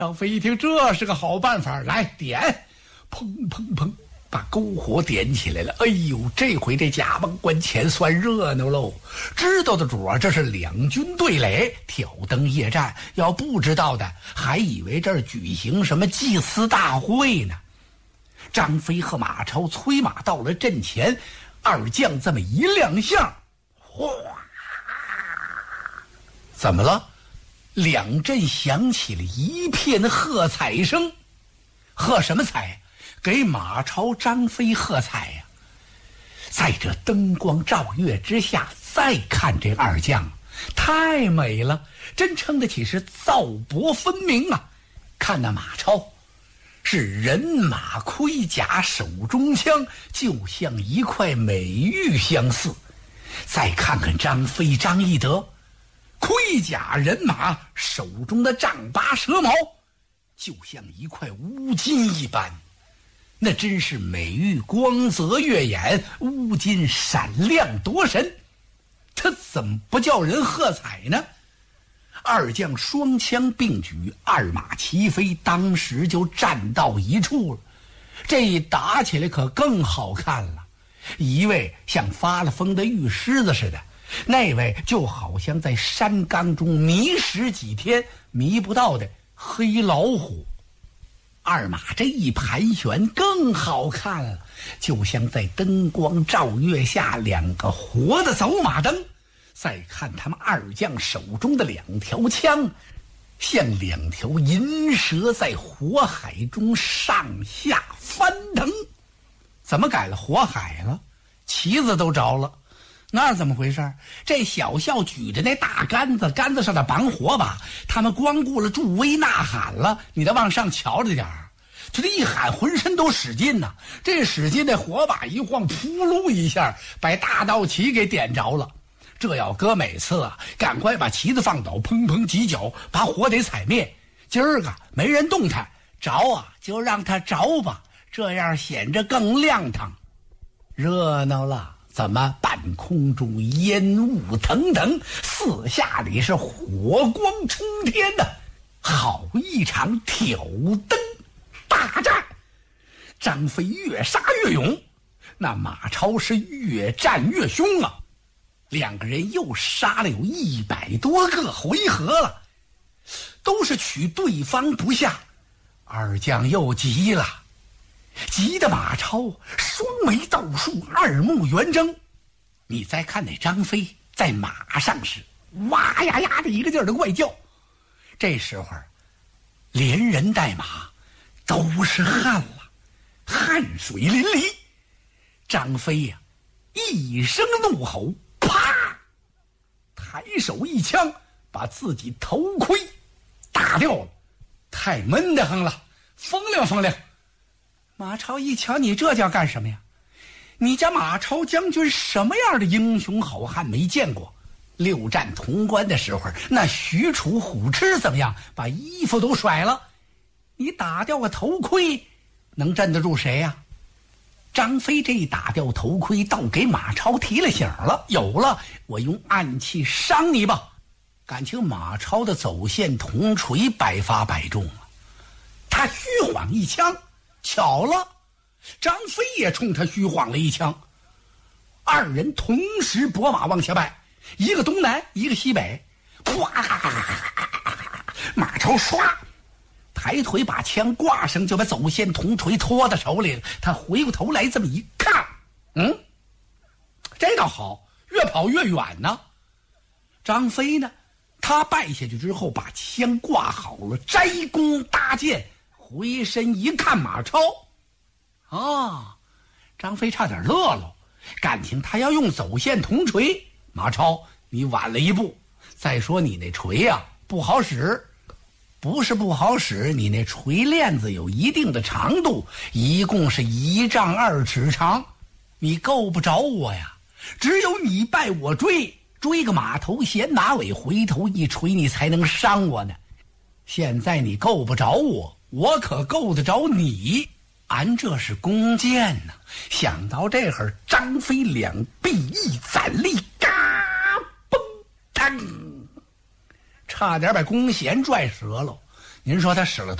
张飞一听这是个好办法，来点，砰砰砰，把篝火点起来了。哎呦，这回这甲帮关前算热闹喽！知道的主啊，这是两军对垒，挑灯夜战。要不知道的，还以为这儿举行什么祭祀大会呢。张飞和马超催马到了阵前，二将这么一亮相，哗！怎么了？两阵响起了一片喝彩声。喝什么彩？给马超、张飞喝彩呀！在这灯光照月之下，再看这二将，太美了，真称得起是皂帛分明啊！看那马超，是人马盔甲，手中枪，就像一块美玉相似。再看看张飞、张翼德，盔甲人马，手中的丈八蛇矛，就像一块乌金一般。那真是美玉光泽跃眼，乌金闪亮夺神。他怎么不叫人喝彩呢？二将双枪并举，二马齐飞，当时就站到一处了。这一打起来可更好看了，一位像发了疯的玉狮子似的，那位就好像在山缸中迷失几天迷不到的黑老虎。二马这一盘旋更好看了，就像在灯光照月下两个活的走马灯。再看他们二将手中的两条枪，像两条银蛇在火海中上下翻腾。怎么改了火海了？旗子都着了，那怎么回事？这小校举着那大杆子，杆子上的绑火把，他们光顾了助威呐喊了，你得往上瞧着点儿。就这一喊，浑身都使劲呐，这使劲，那火把一晃，扑噜一下，把大道旗给点着了。这要搁每次啊，赶快把旗子放倒，砰砰几脚，把火得踩灭。今儿个没人动弹，着啊就让它着吧，这样显着更亮堂，热闹了。怎么半空中烟雾腾腾，四下里是火光冲天的，好一场挑灯大战。张飞越杀越勇，那马超是越战越凶啊。两个人又杀了有100多个回合了，都是取对方不下。二将又急了，急得马超双眉倒竖，二目圆睁。你再看那张飞在马上是哇呀呀的一个劲儿的怪叫。这时候连人带马都是汗了，汗水淋漓。张飞呀，一声怒吼，啪，抬手一枪把自己头盔打掉了。太闷得慌了，风凉风凉。马超一瞧，你这叫干什么呀？你家马超将军什么样的英雄好汉没见过？六战潼关的时候，那许褚虎痴怎么样？把衣服都甩了。你打掉个头盔，能镇得住谁呀？张飞这一打掉头盔，倒给马超提了醒了。有了，我用暗器伤你吧。感情马超的走线铜锤百发百中啊，他虚晃一枪，巧了，张飞也冲他虚晃了一枪。二人同时拨马往下拜，一个东南，一个西北。哗，马超唰抬腿把枪挂上，就把走线铜锤托在手里了。他回过头来这么一看，这倒好，越跑越远呢。张飞呢，他败下去之后把枪挂好了，摘弓搭箭，回身一看马超，张飞差点乐了，感情他要用走线铜锤。马超，你晚了一步。再说你那锤呀，不好使。不是不好使，你那锤链子有一定的长度，一共是1丈2尺长，你够不着我呀。只有你败我追，追个马头衔马尾，回头一锤你才能伤我呢。现在你够不着我，我可够得着你。俺这是弓箭呢。想到这会儿，张飞两臂一攒力，嘎嘣腾，差点把弓弦拽折了。 您说他使了